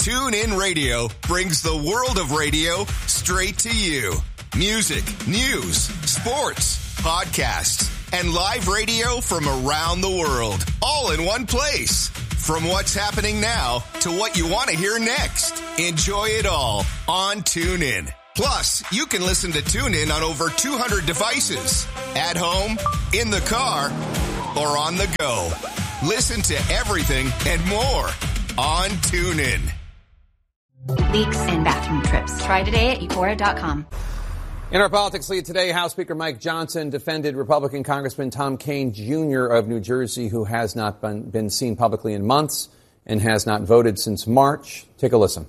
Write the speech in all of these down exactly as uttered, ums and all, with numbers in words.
TuneIn Radio brings the world of radio straight to you. Music, news, sports, podcasts, and live radio from around the world, all in one place. From what's happening now to what you want to hear next. Enjoy it all on TuneIn. Plus, you can listen to TuneIn on over two hundred devices. At home, in the car, or on the go. Listen to everything and more on TuneIn. Leaks and bathroom trips. Try today at Eupora dot com. In our politics lead today, House Speaker Mike Johnson defended Republican Congressman Tom Kean Junior of New Jersey, who has not been, been seen publicly in months and has not voted since March. Take a listen.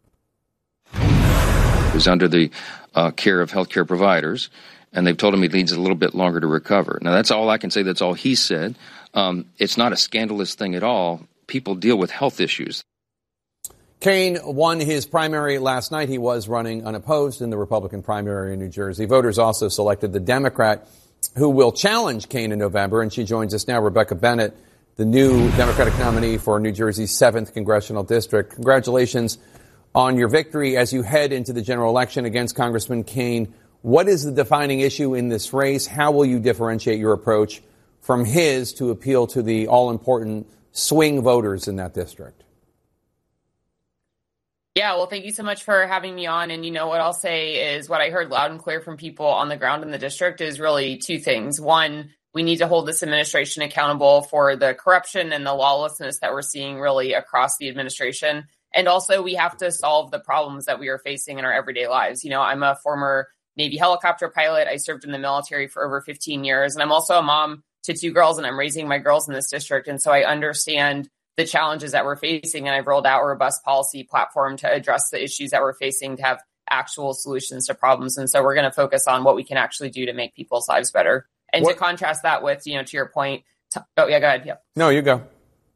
He's under the uh, care of healthcare providers, and they've told him he needs a little bit longer to recover. Now, that's all I can say. That's all he said. Um, it's not a scandalous thing at all. People deal with health issues. Kean won his primary last night. He was running unopposed in the Republican primary in New Jersey. Voters also selected the Democrat who will challenge Kean in November, and she joins us now, Rebecca Bennett, the new Democratic nominee for New Jersey's seventh Congressional District. Congratulations on your victory as you head into the general election against Congressman Kean. What is the defining issue in this race? How will you differentiate your approach from his to appeal to the all-important swing voters in that district? Yeah, well, thank you so much for having me on. And, you know, what I'll say is what I heard loud and clear from people on the ground in the district is really two things. One, we need to hold this administration accountable for the corruption and the lawlessness that we're seeing really across the administration. And also, we have to solve the problems that we are facing in our everyday lives. You know, I'm a former Navy helicopter pilot. I served in the military for over fifteen years. And I'm also a mom to two girls, and I'm raising my girls in this district. And so I understand the challenges that we're facing, and I've rolled out a robust policy platform to address the issues that we're facing, to have actual solutions to problems. And so we're going to focus on what we can actually do to make people's lives better. And what? To contrast that with, you know, to your point, t- oh yeah, go ahead. Yeah. No, you go.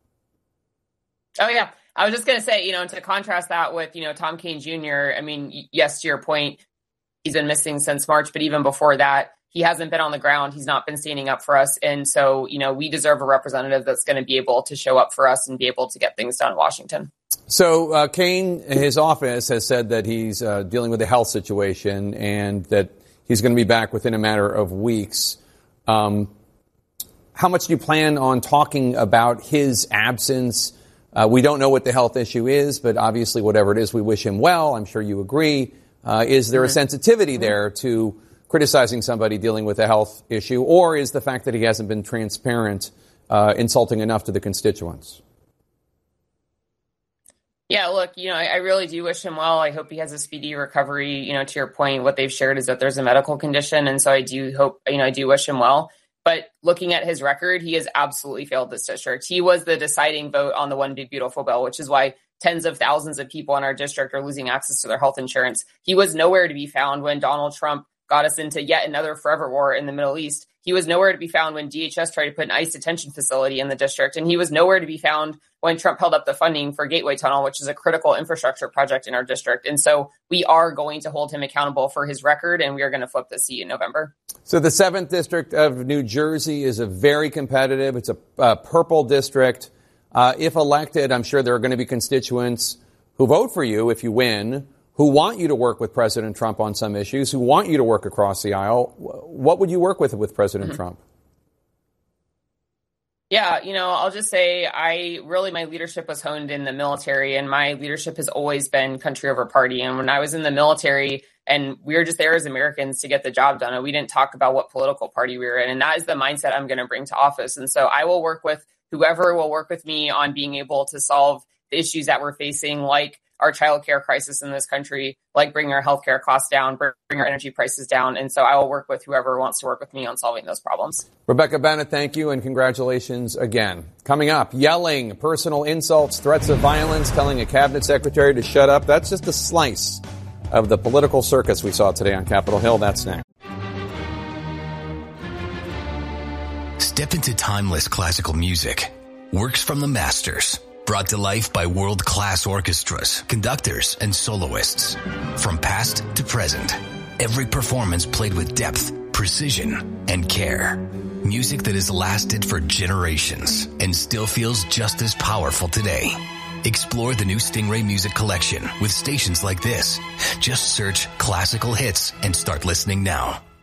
Oh yeah. I was just going to say, you know, to contrast that with, you know, Tom Kean Junior, I mean, yes, to your point, he's been missing since March, but even before that, he hasn't been on the ground. He's not been standing up for us. And so, you know, we deserve a representative that's going to be able to show up for us and be able to get things done in Washington. So uh, Kean, his office has said that he's uh, dealing with a health situation and that he's going to be back within a matter of weeks. Um, how much do you plan on talking about his absence? Uh, we don't know what the health issue is, but obviously whatever it is, we wish him well. I'm sure you agree. Uh, is there mm-hmm. a sensitivity mm-hmm. there to criticizing somebody dealing with a health issue, or is the fact that he hasn't been transparent uh, insulting enough to the constituents? Yeah, look, you know, I, I really do wish him well. I hope he has a speedy recovery. You know, to your point, what they've shared is that there's a medical condition. And so I do hope, you know, I do wish him well. But looking at his record, he has absolutely failed this district. He was the deciding vote on the One Big Beautiful Bill, which is why tens of thousands of people in our district are losing access to their health insurance. He was nowhere to be found when Donald Trump got us into yet another forever war in the Middle East. He was nowhere to be found when D H S tried to put an ICE detention facility in the district. And he was nowhere to be found when Trump held up the funding for Gateway Tunnel, which is a critical infrastructure project in our district. And so we are going to hold him accountable for his record, and we are going to flip the seat in November. So the seventh District of New Jersey is a very competitive, it's a uh, purple district. Uh, if elected, I'm sure there are going to be constituents who vote for you if you win, who want you to work with President Trump on some issues, who want you to work across the aisle. What would you work with with President mm-hmm. Trump? Yeah, you know, I'll just say I really, my leadership was honed in the military, and my leadership has always been country over party. And when I was in the military, and we were just there as Americans to get the job done, and we didn't talk about what political party we were in. And that is the mindset I'm going to bring to office. And so I will work with whoever will work with me on being able to solve the issues that we're facing, like our childcare crisis in this country, like bring our healthcare costs down, bring our energy prices down. And so I will work with whoever wants to work with me on solving those problems. Rebecca Bennett, thank you, and congratulations again. Coming up, yelling, personal insults, threats of violence, telling a cabinet secretary to shut up. That's just a slice of the political circus we saw today on Capitol Hill. That's next. Step into timeless classical music. Works from the masters. Brought to life by world-class orchestras, conductors, and soloists. From past to present, every performance played with depth, precision, and care. Music that has lasted for generations and still feels just as powerful today. Explore the new Stingray Music Collection with stations like this. Just search classical hits and start listening now.